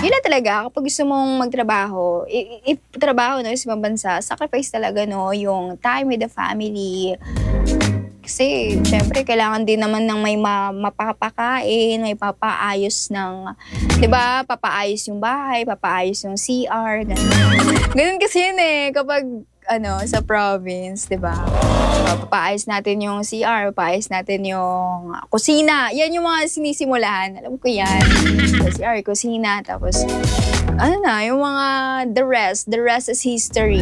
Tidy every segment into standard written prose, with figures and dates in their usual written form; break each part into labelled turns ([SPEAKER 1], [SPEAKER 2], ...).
[SPEAKER 1] Yun na talaga, kapag gusto mong magtrabaho, trabaho, no, sa ibang bansa, sacrifice talaga, no, yung time with the family. Kasi, syempre, kailangan din naman ng may mapapakain, may papaayos ng, di ba, papaayos yung bahay, papaayos yung CR, ganun kasi yun eh, kapag, sa province, di ba? Papaayos natin yung CR, papaayos natin yung kusina. Yan yung mga sinisimulan. Alam ko yan. CR, kusina, tapos, yung mga the rest is history.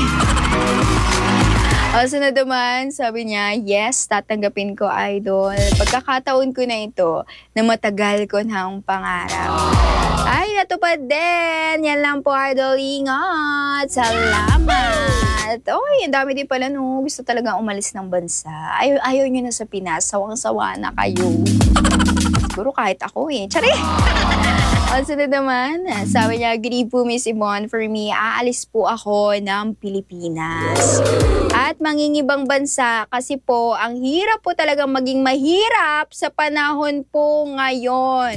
[SPEAKER 1] Sunod naman, sabi niya, yes, tatanggapin ko, idol. Pagkakataon ko na ito na matagal ko ng pangarap. Ay, natupad din. Yan lang po, idol. Ingat. Salamat. Oy, ang dami din pala, no. Gusto talaga umalis ng bansa. Ayaw nyo na sa Pinas. Sawang-sawa na kayo. Siguro kahit ako eh. Tsari! Sunod naman, sabi niya, good eve po, Miss Yvonne. For me, aalis po ako ng Pilipinas. At mangingibang bansa kasi po, ang hirap po talagang maging mahirap sa panahon po ngayon.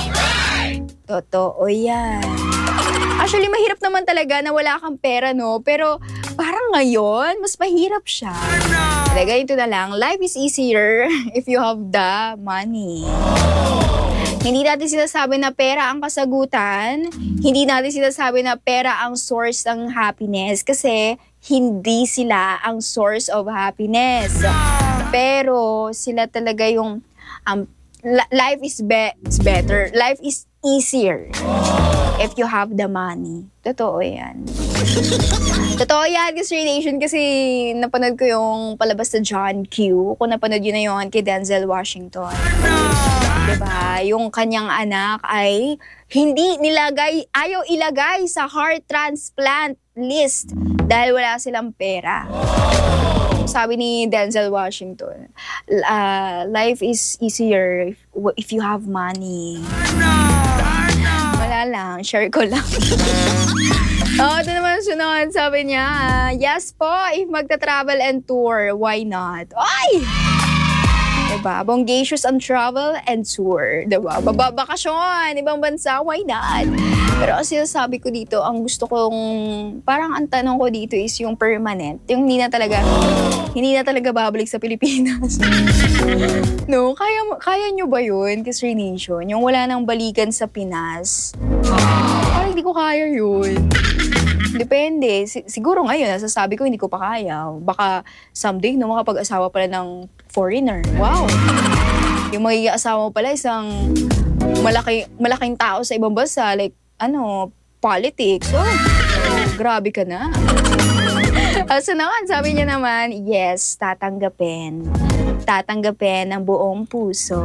[SPEAKER 1] Totoo yan. Actually, mahirap naman talaga na wala kang pera, no? Pero parang ngayon, mas mahirap siya. Talaga, ito na lang. Life is easier if you have the money. Hindi natin sinasabi na pera ang kasagutan. Hindi natin sinasabi na pera ang source ng happiness. Kasi hindi sila ang source of happiness. Pero sila talaga yung life is better. Life is easier if you have the money. Totoo yan. Totoo yan, Kiss Nation, kasi napanood ko yung palabas na John Q. Kung napanood yun na yun kay Denzel Washington. Diba? Yung kanyang anak ay ayaw ilagay sa heart transplant list dahil wala silang pera. Sabi ni Denzel Washington, life is easier if you have money. Wala lang, share ko lang. Ito naman sunod, sabi niya, yes po, if magta-travel and tour, why not? Ay! Diba? Bongacious on travel and tour. Diba? Bakasyon, ibang bansa, why not? Pero kasi sabi ko dito, ang gusto kong, parang ang tanong ko dito is yung permanent. Yung hindi na talaga babalik sa Pilipinas. No, kaya nyo ba yun, Kiss Nation? Yung wala nang balikan sa Pinas? Parang hindi ko kaya yun. Depende. Siguro ngayon, nasasabi ko hindi ko pa kaya. Baka someday, no, makapag-asawa pala ng foreigner. Wow! Yung magiging asawa mo pala isang malaking tao sa ibang bansa. Like, politics. Oh, grabe ka na. So naman, sabi niya naman, yes, tatanggapin. Tatanggapin ng buong puso.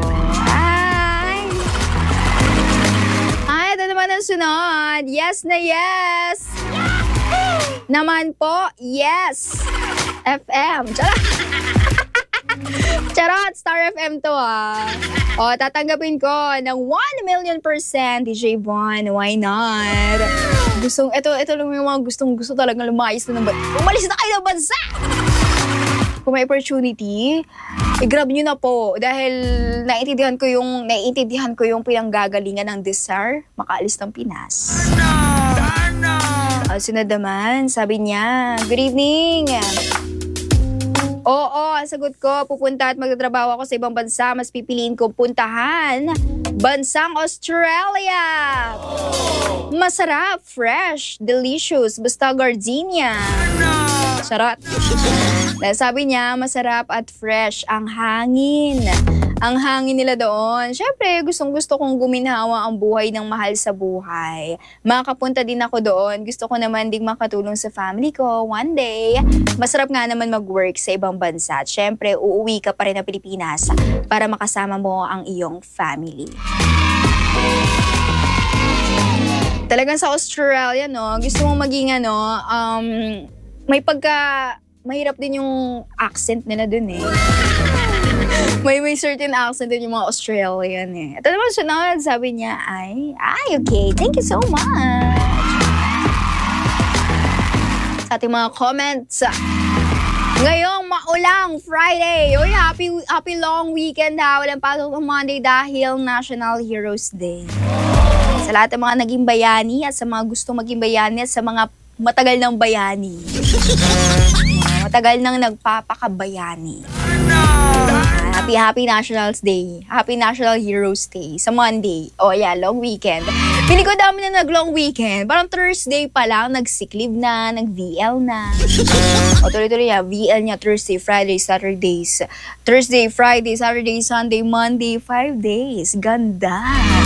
[SPEAKER 1] Ito naman ang sunod. Yes na yes! Naman po, yes! FM. Charot! Star FM to tatanggapin ko ng 1 million % DJ Von. Why not? Ito lang yung mga gustong-gusto talagang lumayas na ng bansa. Umalis na kayo ng bansa! Kung may opportunity, i-grab nyo na po. Dahil naiintindihan ko yung pinanggagalingan ng desire, makaalis ng Pinas. Sunod naman, sabi niya, good evening. Oo, ang sagot ko, pupunta at magtatrabaho ako sa ibang bansa. Mas pipiliin kong puntahan bansang Australia. Masarap, fresh, delicious, basta gardenia. Charot. Sabi niya, masarap at fresh ang hangin. Ang hangin nila doon. Siyempre, gustong-gusto kong guminhawa ang buhay ng mahal sa buhay. Makapunta din ako doon. Gusto ko naman ding makatulong sa family ko one day. Masarap nga naman mag-work sa ibang bansa. At siyempre, uuwi ka pa rin na Pilipinas para makasama mo ang iyong family. Talagang sa Australia, no, gusto mong maging may mahirap din yung accent nila dun eh. may certain accent din yung mga Australian eh. Ito naman sunod, sabi niya ay okay, thank you so much. Sa ating mga comments, ngayong maulang Friday. Uy, happy long weekend ha. Walang pasok ng Monday dahil National Heroes Day. Sa lahat ng mga naging bayani at sa mga gustong maging bayani at sa mga matagal ng bayani. Matagal nang nagpapakabayani. Happy Nationals Day. Happy National Heroes Day. Sa Monday. Long weekend. Pili ko dami na nag-long weekend. Parang Thursday pa lang, nag-sick leave na, nag-VL na. Tuloy-tuloy niya. VL niya Thursday, Friday, Saturdays. Thursday, Friday, Saturday, Sunday, Monday, 5 days. Ganda.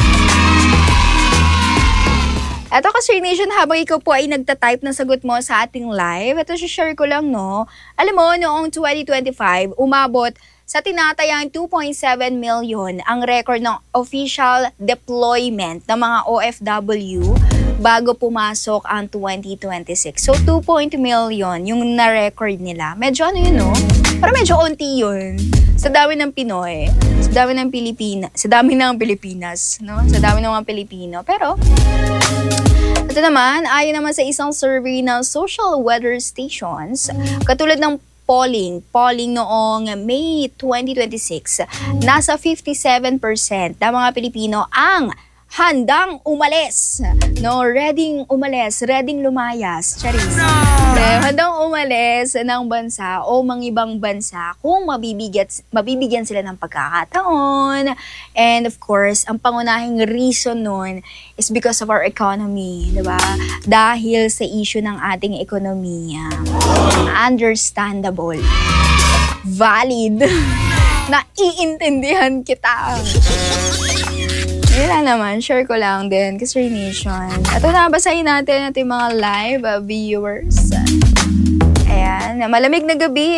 [SPEAKER 1] Eto kasi Nation, habang ikaw po ay nagtatype ng sagot mo sa ating live, ito share ko lang, no? Alam mo, noong 2025, umabot sa tinatayang 2.7 million ang record ng official deployment ng mga OFW bago pumasok ang 2026. So, 2.0 million yung na-record nila. Medyo yun, no? Parang medyo onti yun. Sa dami ng Pinoy, sa dami ng Pilipinas, no? Sa dami ng mga Pilipino. Pero, ito naman, ayon naman sa isang survey ng social weather stations, katulad ng polling noong May 2026, nasa 57% ng mga Pilipino ang handang umalis. No, readyng umalis, readyng lumayas. Charis. Handang umalis ng bansa o mga ibang bansa kung mabibigyan sila ng pagkakataon. And of course, ang pangunahing reason nun is because of our economy, di ba? Dahil sa issue ng ating ekonomiya. Understandable. Valid. Naiintindihan kita. Yun lang naman, share ko lang din, Kisri Nation. Ito na, basahin natin ating mga live viewers. Ayan, malamig na gabi.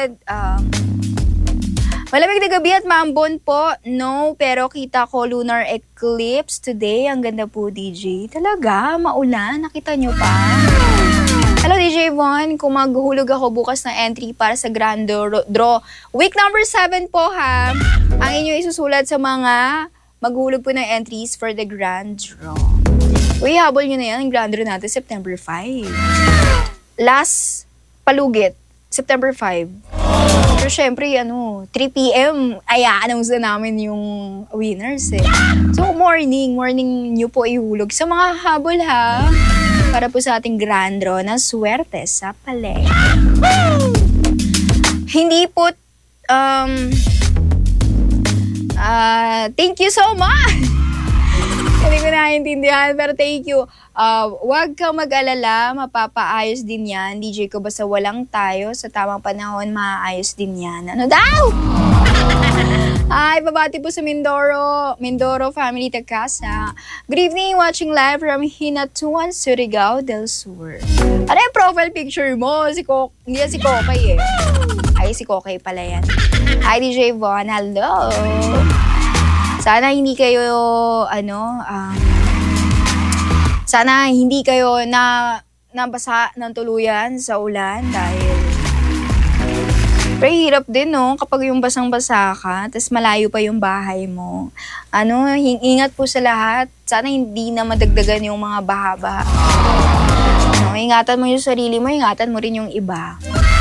[SPEAKER 1] Malamig na gabi at maambon po. No, pero kita ko lunar eclipse today. Ang ganda po, DJ. Talaga, maulan. Nakita nyo pa? Hello, DJ Von. Kung maghulog ako bukas ng entry para sa Grand Draw. Week number 7 po, ha. Ang inyo isusulat sa mga maghulog po ng entries for the Grand Draw. Uy, habol nyo na yan. Ang Grand Draw natin, September 5. Last palugit, September 5. Pero syempre, 3 p.m. ay a-announce na namin yung winners eh. So, morning nyo po ihulog sa mga habol ha. Para po sa ating Grand Draw na swerte sa palengke. Hindi po, thank you so much! Hindi ko naiintindihan, pero thank you. Huwag kang mag-alala, mapapaayos din yan. DJ ko, basta walang tayo, sa tamang panahon, maayos din yan. Ano daw? Ay, babati po sa Mindoro family Takasa. Good evening, watching live from Hinatuan, Surigao del Sur. Ano yung profile picture mo? Hindi yan si Kokay eh. Ay, si Kokay pala yan. Hi, DJ Von. Hello. Sana hindi kayo, sana hindi kayo nabasa ng tuluyan sa ulan dahil pero hirap din, no? Kapag yung basang-basa ka, tas malayo pa yung bahay mo. Ingat po sa lahat. Sana hindi na madagdagan yung mga baha-baha. Ingatan mo yung sarili mo, ingatan mo rin yung iba.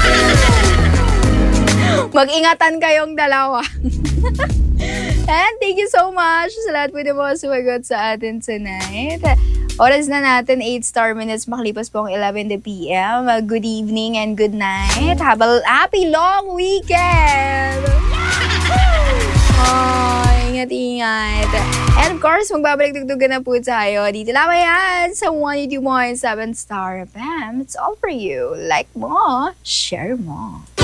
[SPEAKER 1] Mag-ingatan kayong dalawa. And thank you so much sa lahat po na mga sumagot sa atin tonight. Oras na natin, 8 minutes, makalipas po ang 11 p.m. Good evening and good night. Have a happy long weekend! Ingat-ingat. And of course, magbabalik-dugdugan na po tayo. Dito lamang yan sa 182.7 Star FM. It's all for you. Like mo, share mo.